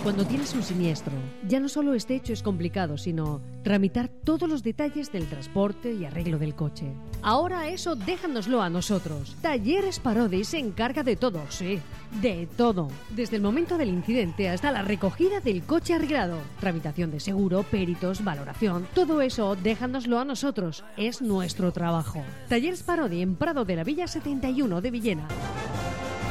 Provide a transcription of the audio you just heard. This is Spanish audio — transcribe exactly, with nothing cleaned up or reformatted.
Cuando tienes un siniestro, ya no solo este hecho es complicado, sino tramitar todos los detalles del transporte y arreglo del coche. Ahora eso déjanoslo a nosotros. Talleres Parodi se encarga de todo, sí, de todo. Desde el momento del incidente hasta la recogida del coche arreglado. Tramitación de seguro, peritos, valoración, todo eso déjanoslo a nosotros. Es nuestro trabajo. Talleres Parodi en Prado de la Villa setenta y uno de Villena.